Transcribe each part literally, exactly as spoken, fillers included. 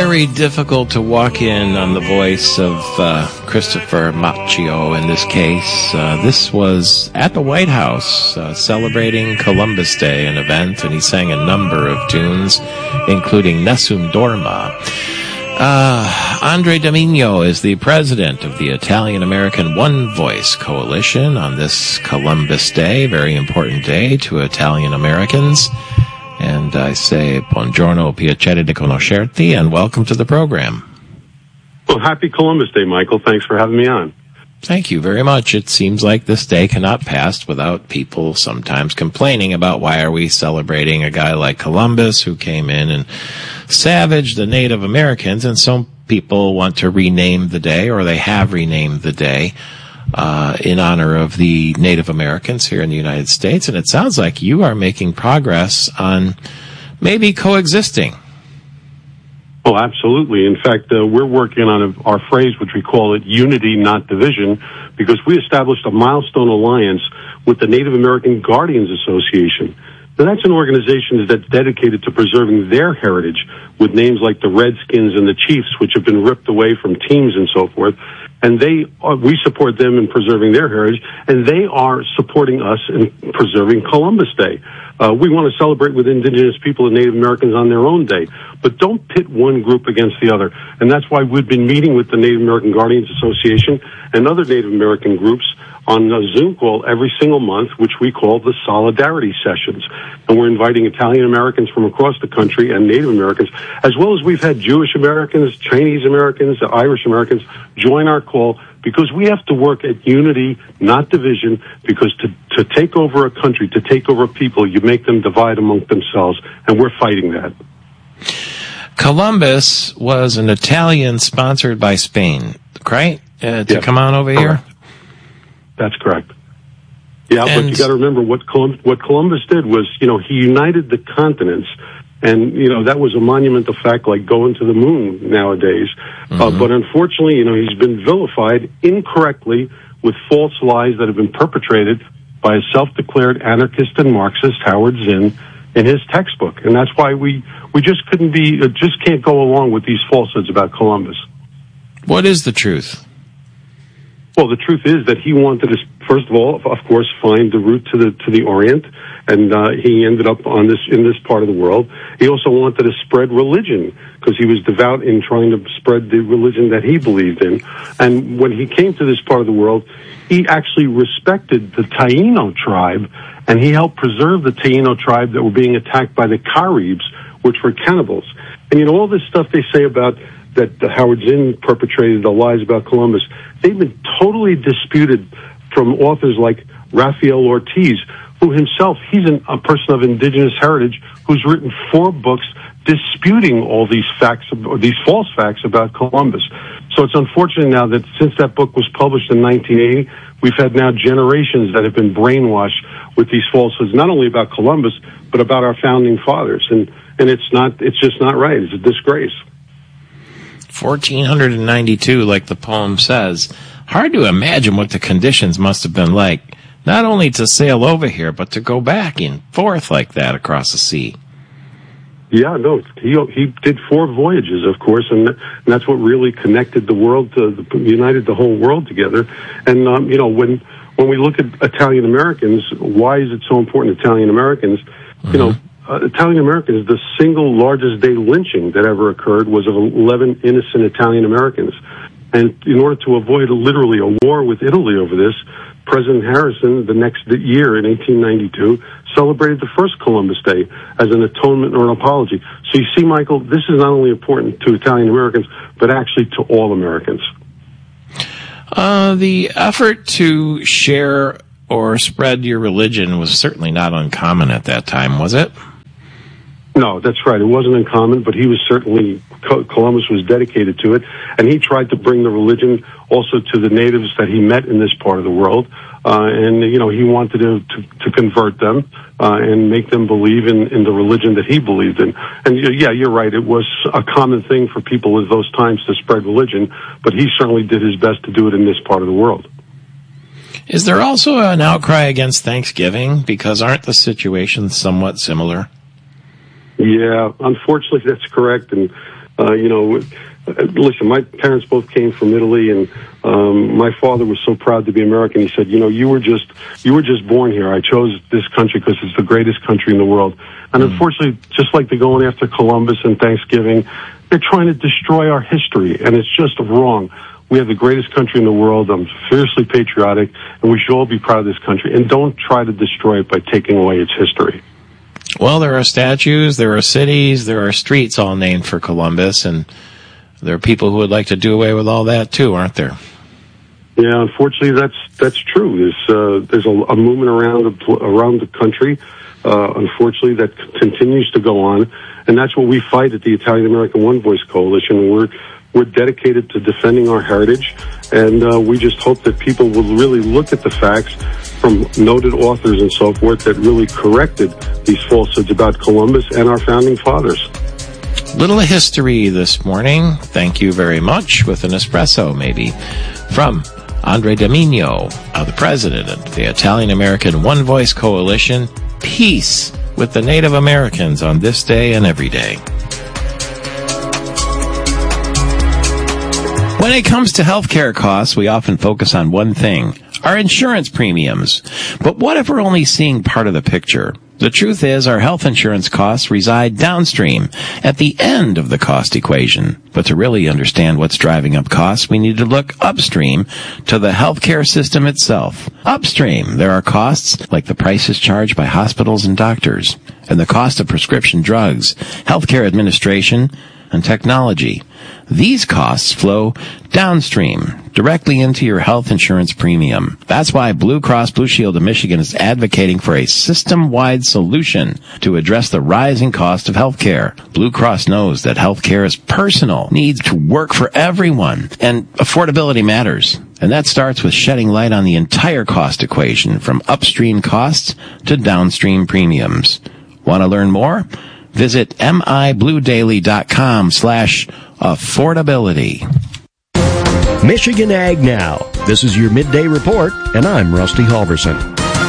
very difficult to walk in on the voice of uh, Christopher Macchio in this case. Uh, this was at the White House uh, celebrating Columbus Day, an event, and he sang a number of tunes, including Nessun Dorma. Uh, Andre Domigno is the president of the Italian-American One Voice Coalition on this Columbus Day, very important day to Italian-Americans. And I say, buongiorno, piacere di conoscerti, and welcome to the program. Well, happy Columbus Day, Michael. Thanks for having me on. Thank you very much. It seems like this day cannot pass without people sometimes complaining about why are we celebrating a guy like Columbus who came in and savaged the Native Americans, and some people want to rename the day, or they have renamed the day, uh, in honor of the Native Americans here in the United States. And it sounds like you are making progress on maybe coexisting. Oh, absolutely. In fact, uh, we're working on a, our phrase, which we call it unity, not division, because we established a milestone alliance with the Native American Guardians Association. Now, that's an organization that's dedicated to preserving their heritage with names like the Redskins and the Chiefs, which have been ripped away from teams and so forth. And they are, we support them in preserving their heritage, and they are supporting us in preserving Columbus Day. Uh, we want to celebrate with indigenous people and Native Americans on their own day, but don't pit one group against the other. And that's why we've been meeting with the Native American Guardians Association and other Native American groups on a Zoom call every single month, which we call the Solidarity Sessions. And we're inviting Italian Americans from across the country and Native Americans, as well as we've had Jewish Americans, Chinese Americans, Irish Americans join our call, because we have to work at unity, not division, because to, to take over a country, to take over people, you make them divide among themselves, and we're fighting that. Columbus was an Italian sponsored by Spain, right? Uh, to yes. come on over Correct. here? That's correct. Yeah, and but you got to remember what Colum- what Columbus did was, you know, he united the continents, and you know that was a monumental fact, like going to the moon nowadays. Mm-hmm. Uh, but unfortunately, you know, he's been vilified incorrectly with false lies that have been perpetrated by a self-declared anarchist and Marxist, Howard Zinn, in his textbook, and that's why we we just couldn't be, uh, just can't go along with these falsehoods about Columbus. What is the truth? Well, the truth is that he wanted to, first of all, of course, find the route to the to the Orient, and uh, he ended up on this in this part of the world. He also wanted to spread religion because he was devout in trying to spread the religion that he believed in. And when he came to this part of the world, he actually respected the Taino tribe, and he helped preserve the Taino tribe that were being attacked by the Caribs, which were cannibals. And you know all this stuff they say about that the Howard Zinn perpetrated, the lies about Columbus, they've been totally disputed from authors like Rafael Ortiz, who himself, he's an, a person of indigenous heritage who's written four books disputing all these facts, or these false facts about Columbus. So it's unfortunate now that since that book was published in nineteen eighty, we've had now generations that have been brainwashed with these falsehoods, not only about Columbus, but about our founding fathers. And, and it's not, it's just not right. It's a disgrace. fourteen ninety-two, like the poem says. Hard to imagine what the conditions must have been like, not only to sail over here, but to go back and forth like that across the sea. Yeah, no, he he did four voyages, of course, and, and that's what really connected the world, to the, united the whole world together. And, um, you know, when when we look at Italian Americans, why is it so important, Italian Americans? Mm-hmm. You know, Uh, Italian Americans, the single largest day lynching that ever occurred was of eleven innocent Italian Americans. And in order to avoid literally a war with Italy over this, President Harrison, the next year in eighteen ninety-two, celebrated the first Columbus Day as an atonement or an apology. So you see, Michael, this is not only important to Italian Americans, but actually to all Americans. Uh, the effort to share or spread your religion was certainly not uncommon at that time, was it? No, that's right. It wasn't uncommon, but he was certainly, Columbus was dedicated to it, and he tried to bring the religion also to the natives that he met in this part of the world. Uh, and, you know, he wanted to, to, to convert them uh, and make them believe in, in the religion that he believed in. And, yeah, you're right. It was a common thing for people at those times to spread religion, but he certainly did his best to do it in this part of the world. Is there also an outcry against Thanksgiving? Because aren't the situations somewhat similar? Yeah, unfortunately, that's correct. And, uh, you know, listen, my parents both came from Italy, and um, my father was so proud to be American. He said, you know, you were just you were just born here. I chose this country because it's the greatest country in the world. And mm. unfortunately, just like they're going after Columbus and Thanksgiving, they're trying to destroy our history, and it's just wrong. We have the greatest country in the world. I'm fiercely patriotic, and we should all be proud of this country. And don't try to destroy it by taking away its history. Well, there are statues, there are cities, there are streets all named for Columbus, and there are people who would like to do away with all that too, aren't there? Yeah, unfortunately, that's that's true. There's uh, there's a, a movement around the around the country, uh, unfortunately, that c- continues to go on, and that's what we fight at the Italian American One Voice Coalition. We're we're dedicated to defending our heritage, and uh, we just hope that people will really look at the facts from noted authors and so forth that really corrected these falsehoods about Columbus and our founding fathers. Little history this morning. Thank you very much. With an espresso, maybe, from Andre Domino, uh, the president of the Italian American One Voice Coalition. Peace with the Native Americans on this day and every day. When it comes to healthcare costs, we often focus on one thing, our insurance premiums. But what if we're only seeing part of the picture? The truth is, our health insurance costs reside downstream, at the end of the cost equation. But to really understand what's driving up costs, we need to look upstream to the healthcare system itself. Upstream, there are costs like the prices charged by hospitals and doctors, and the cost of prescription drugs, healthcare administration, and technology. These costs flow downstream, directly into your health insurance premium. That's why Blue Cross Blue Shield of Michigan is advocating for a system-wide solution to address the rising cost of health care. Blue Cross knows that health care is personal, needs to work for everyone, and affordability matters. And that starts with shedding light on the entire cost equation, from upstream costs to downstream premiums. Want to learn more? Visit mibluedaily.com slash affordability. Michigan Ag Now. This is your midday report, and I'm Rusty Halverson.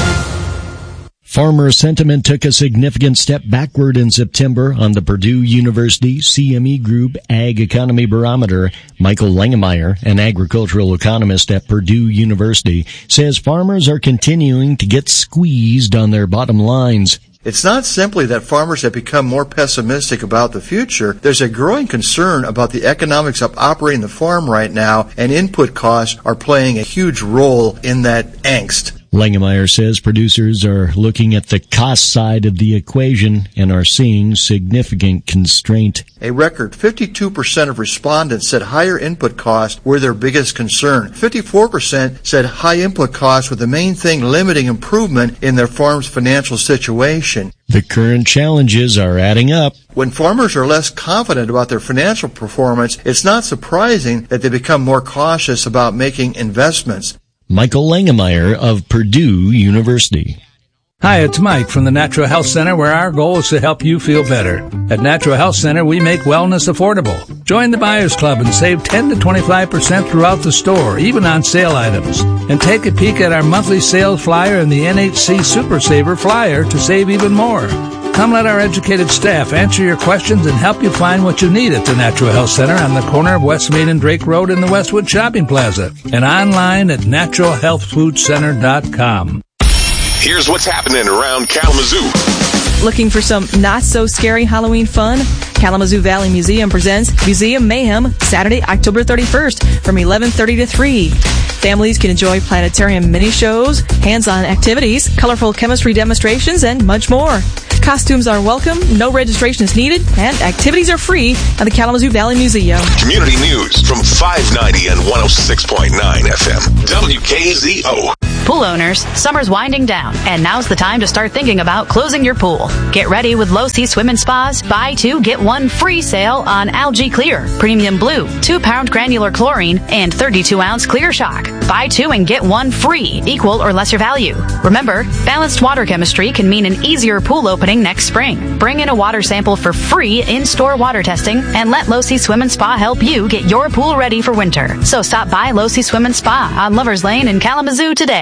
Farmer sentiment took a significant step backward in September on the Purdue University C M E Group Ag Economy Barometer. Michael Langemeyer, an agricultural economist at Purdue University, says farmers are continuing to get squeezed on their bottom lines. It's not simply that farmers have become more pessimistic about the future. There's a growing concern about the economics of operating the farm right now, and input costs are playing a huge role in that angst. Langemeyer says producers are looking at the cost side of the equation and are seeing significant constraint. A record fifty-two percent of respondents said higher input costs were their biggest concern. fifty-four percent said high input costs were the main thing limiting improvement in their farm's financial situation. The current challenges are adding up. When farmers are less confident about their financial performance, it's not surprising that they become more cautious about making investments. Michael Langemeyer of Purdue University. Hi, it's Mike from the Natural Health Center, where our goal is to help you feel better. At Natural Health Center, we make wellness affordable. Join the Buyers Club and save ten to twenty-five percent throughout the store, even on sale items. And take a peek at our monthly sales flyer and the N H C Super Saver flyer to save even more. Come let our educated staff answer your questions and help you find what you need at the Natural Health Center on the corner of West Main and Drake Road in the Westwood Shopping Plaza, and online at natural health food center dot com. Here's what's happening around Kalamazoo. Looking for some not-so-scary Halloween fun? Kalamazoo Valley Museum presents Museum Mayhem, Saturday, October thirty-first, from eleven thirty to three. Families can enjoy planetarium mini-shows, hands-on activities, colorful chemistry demonstrations, and much more. Costumes are welcome, no registration is needed, and activities are free at the Kalamazoo Valley Museum. Community news from five ninety and one oh six point nine F M. W K Z O. Pool owners, summer's winding down, and now's the time to start thinking about closing your pool. Get ready with Low Sea Swim and Spa's buy two, get one free sale on Algae Clear, Premium Blue, two pound granular chlorine, and thirty-two ounce Clear Shock. Buy two and get one free, equal or lesser value. Remember, balanced water chemistry can mean an easier pool opening next spring. Bring in a water sample for free in-store water testing, and let Low Sea Swim and Spa help you get your pool ready for winter. So stop by Low Sea Swim and Spa on Lovers Lane in Kalamazoo today.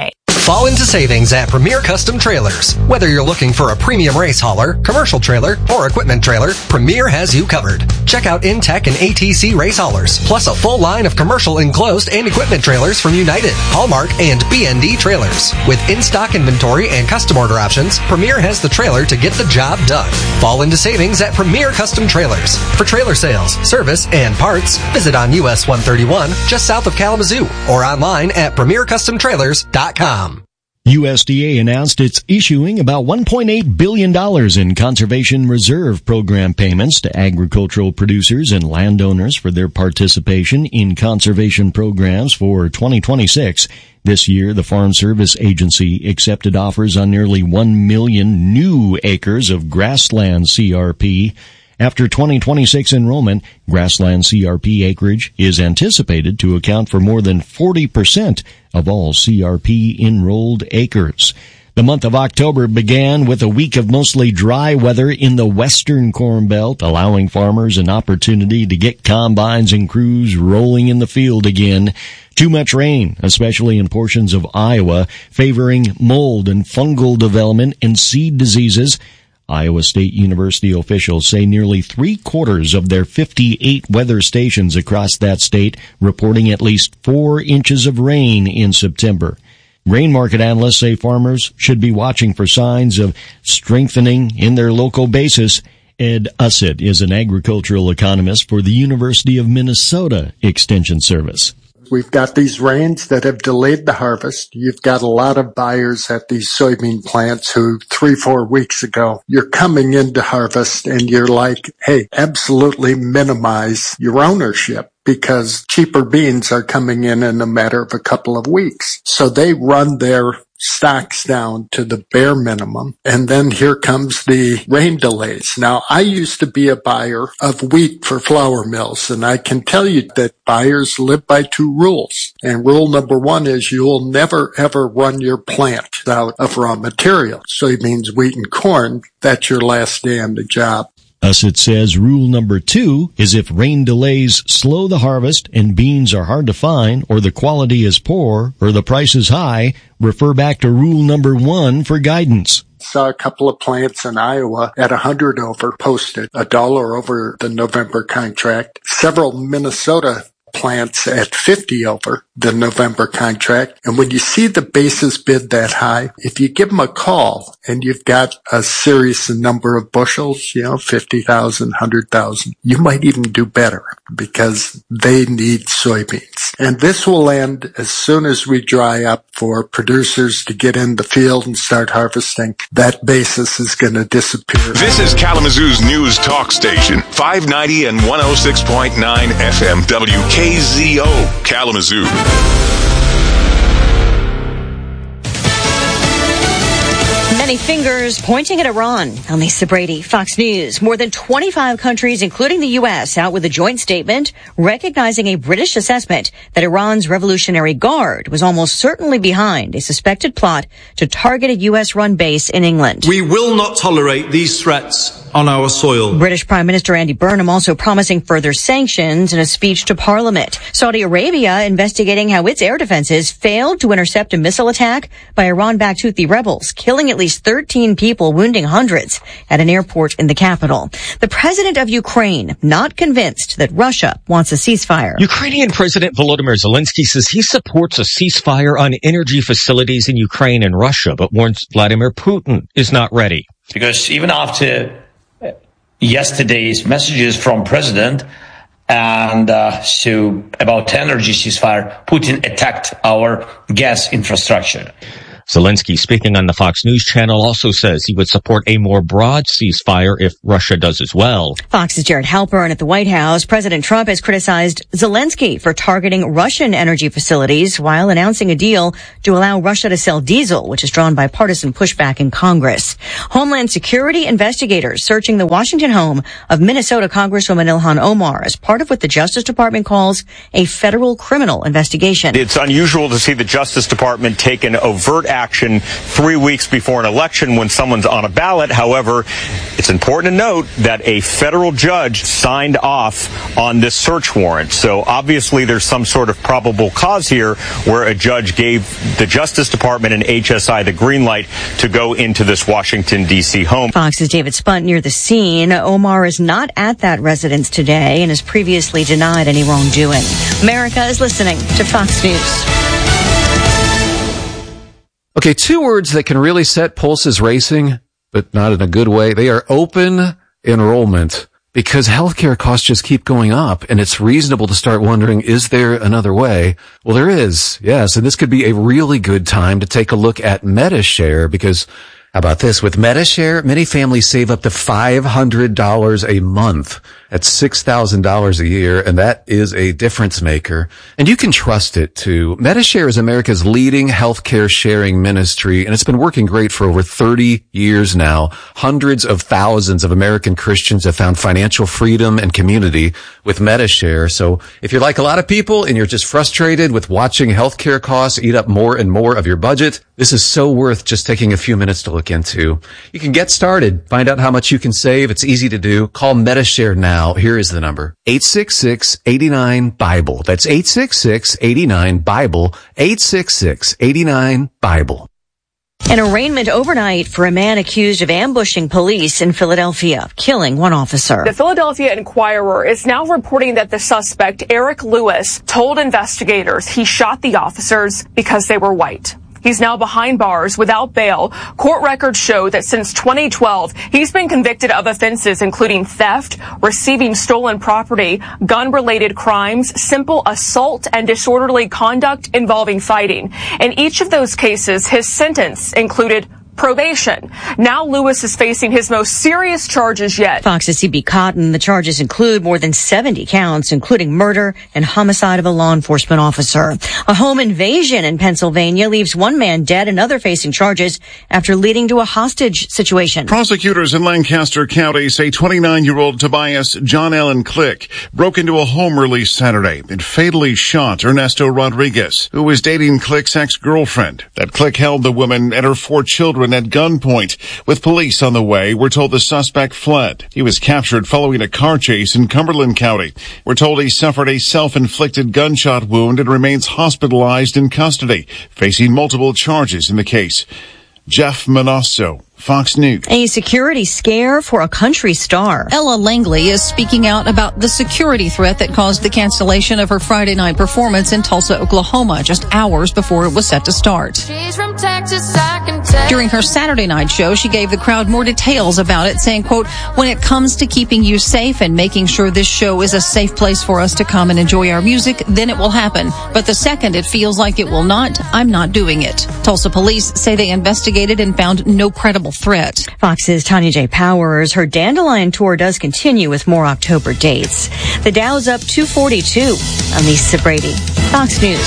Fall into savings at Premier Custom Trailers. Whether you're looking for a premium race hauler, commercial trailer, or equipment trailer, Premier has you covered. Check out Intech and A T C race haulers, plus a full line of commercial enclosed and equipment trailers from United, Hallmark, and B N D Trailers. With in-stock inventory and custom order options, Premier has the trailer to get the job done. Fall into savings at Premier Custom Trailers. For trailer sales, service, and parts, visit on U S one thirty-one, just south of Kalamazoo, or online at premier custom trailers dot com. U S D A announced it's issuing about one point eight billion dollars in Conservation Reserve Program payments to agricultural producers and landowners for their participation in conservation programs for twenty twenty-six. This year, the Farm Service Agency accepted offers on nearly one million new acres of grassland C R P. After twenty twenty-six enrollment, grassland C R P acreage is anticipated to account for more than forty percent of all C R P enrolled acres. The month of October began with a week of mostly dry weather in the western Corn Belt, allowing farmers an opportunity to get combines and crews rolling in the field again. Too much rain, especially in portions of Iowa, favoring mold and fungal development and seed diseases. Iowa State University officials say nearly three-quarters of their fifty-eight weather stations across that state reporting at least four inches of rain in September. Grain market analysts say farmers should be watching for signs of strengthening in their local basis. Ed Ussett is an agricultural economist for the University of Minnesota Extension Service. We've got these rains that have delayed the harvest. You've got a lot of buyers at these soybean plants who three, four weeks ago, you're coming into harvest and you're like, hey, absolutely minimize your ownership because cheaper beans are coming in in a matter of a couple of weeks. So they run their stocks down to the bare minimum. And then here comes the rain delays. Now, I used to be a buyer of wheat for flour mills, and I can tell you that buyers live by two rules. And rule number one is you will never, ever run your plant out of raw material. Soybeans, wheat, and corn, that's your last day on the job. Ussett says rule number two is if rain delays slow the harvest and beans are hard to find or the quality is poor or the price is high, refer back to rule number one for guidance. Saw a couple of plants in Iowa at one hundred over posted, a dollar over the November contract. Several Minnesota plants at fifty over the November contract. And when you see the basis bid that high, if you give them a call and you've got a serious number of bushels, you know, fifty thousand, one hundred thousand, you might even do better because they need soybeans. And this will end as soon as we dry up for producers to get in the field and start harvesting. That basis is going to disappear. This is Kalamazoo's news talk station, five ninety and one oh six point nine F M W K Z O, Kalamazoo. Many fingers pointing at Iran. I'm Lisa Brady, Fox News. More than twenty-five countries, including the U S, out with a joint statement recognizing a British assessment that Iran's Revolutionary Guard was almost certainly behind a suspected plot to target a U S-run base in England. We will not tolerate these threats on our soil. British Prime Minister Andy Burnham also promising further sanctions in a speech to Parliament. Saudi Arabia investigating how its air defenses failed to intercept a missile attack by Iran-backed Houthi rebels, killing at least thirteen people, wounding hundreds at an airport in the capital. The president of Ukraine not convinced that Russia wants a ceasefire. Ukrainian President Volodymyr Zelensky says he supports a ceasefire on energy facilities in Ukraine and Russia, but warns Vladimir Putin is not ready. Because even after yesterday's messages from President and uh, so about energy ceasefire, Putin attacked our gas infrastructure. Zelensky, speaking on the Fox News channel, also says he would support a more broad ceasefire if Russia does as well. Fox's Jared Halpern at the White House. President Trump has criticized Zelensky for targeting Russian energy facilities while announcing a deal to allow Russia to sell diesel, which has drawn bipartisan pushback in Congress. Homeland Security investigators searching the Washington home of Minnesota Congresswoman Ilhan Omar as part of what the Justice Department calls a federal criminal investigation. It's unusual to see the Justice Department take an overt action action three weeks before an election when someone's on a ballot. However, it's important to note that a federal judge signed off on this search warrant. So obviously there's some sort of probable cause here where a judge gave the Justice Department and H S I the green light to go into this Washington, D C home. Fox's David Spunt near the scene. Omar is not at that residence today and has previously denied any wrongdoing. America is listening to Fox News. Okay, two words that can really set pulses racing, but not in a good way. They are open enrollment, because healthcare costs just keep going up, and it's reasonable to start wondering, is there another way? Well, there is, yes, and this could be a really good time to take a look at Medi-Share, because how about this? With Medi-Share, many families save up to five hundred dollars a month. That's six thousand dollars a year, and that is a difference maker. And you can trust it, too. Medi-Share is America's leading healthcare sharing ministry, and it's been working great for over thirty years now. Hundreds of thousands of American Christians have found financial freedom and community with Medi-Share. So if you're like a lot of people and you're just frustrated with watching healthcare costs eat up more and more of your budget, this is so worth just taking a few minutes to look into. You can get started. Find out how much you can save. It's easy to do. Call Medi-Share now. Here is the number. eight six six, eight nine, BIBLE. That's eight six six, eight nine, BIBLE. eight six six, eight nine, BIBLE. An arraignment overnight for a man accused of ambushing police in Philadelphia, killing one officer. The Philadelphia Inquirer is now reporting that the suspect, Eric Lewis, told investigators he shot the officers because they were white. He's now behind bars without bail. Court records show that since twenty twelve, he's been convicted of offenses including theft, receiving stolen property, gun-related crimes, simple assault, and disorderly conduct involving fighting. In each of those cases, his sentence included probation. Now Lewis is facing his most serious charges yet. Fox's C B Cotton. The charges include more than seventy counts, including murder and homicide of a law enforcement officer. A home invasion in Pennsylvania leaves one man dead, another facing charges after leading to a hostage situation. Prosecutors in Lancaster County say twenty-nine-year-old Tobias John Allen Click broke into a home release Saturday and fatally shot Ernesto Rodriguez, who was dating Click's ex-girlfriend. That Click held the woman and her four children at gunpoint. With police on the way, we're told the suspect fled. He was captured following a car chase in Cumberland County. We're told he suffered a self-inflicted gunshot wound and remains hospitalized in custody, facing multiple charges in the case. Jeff Manasso, Fox News. A security scare for a country star. Ella Langley is speaking out about the security threat that caused the cancellation of her Friday night performance in Tulsa, Oklahoma, just hours before it was set to start. She's from Texas, I can tell. During her Saturday night show, she gave the crowd more details about it, saying, quote, "When it comes to keeping you safe and making sure this show is a safe place for us to come and enjoy our music, then it will happen. But the second it feels like it will not, I'm not doing it." Tulsa police say they investigated and found no credible threat. Fox's Tanya J. Powers. Her Dandelion tour does continue with more October dates. The Dow's up two forty-two. I'm Lisa Brady, Fox News.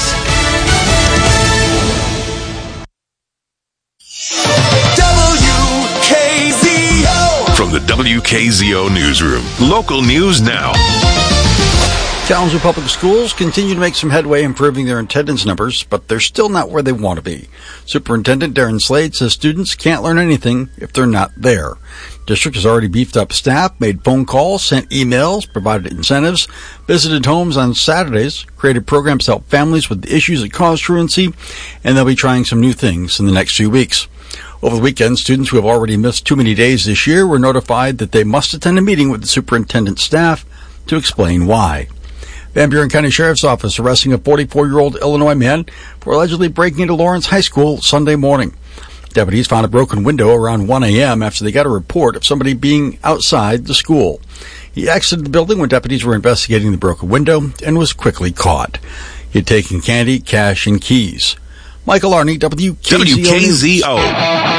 W K Z O. From the W K Z O Newsroom, local news now. Kalamazoo Public Schools continue to make some headway improving their attendance numbers, but they're still not where they want to be. Superintendent Darren Slade says students can't learn anything if they're not there. District has already beefed up staff, made phone calls, sent emails, provided incentives, visited homes on Saturdays, created programs to help families with the issues that cause truancy, and they'll be trying some new things in the next few weeks. Over the weekend, students who have already missed too many days this year were notified that they must attend a meeting with the superintendent's staff to explain why. Van Buren County Sheriff's Office arresting a forty-four-year-old Illinois man for allegedly breaking into Lawrence High School Sunday morning. Deputies found a broken window around one a.m. after they got a report of somebody being outside the school. He exited the building when deputies were investigating the broken window and was quickly caught. He had taken candy, cash, and keys. Michael Arney, W K Z O. W K Z O.